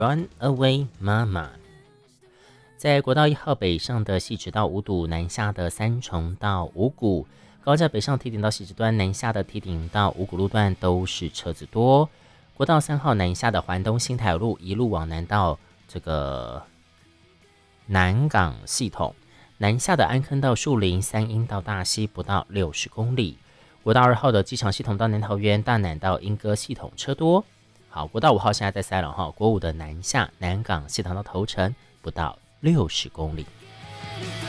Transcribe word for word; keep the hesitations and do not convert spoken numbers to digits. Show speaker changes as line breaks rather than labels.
Run Away Mama。在国道一号北上的汐止到五堵，南下的三重到五股，高架北上堤顶到汐止端，南下的堤顶到五股路段都是车子多。国道三号南下的环东新台路一路往南到这个南港系统，南下的安坑到树林，三鹰到大溪不到六十公里。国道二号的机场系统到南桃园，大南到莺歌系统车多。好，国道五号现在在塞了哈，国五的南下南港系统到头城不到六十公里。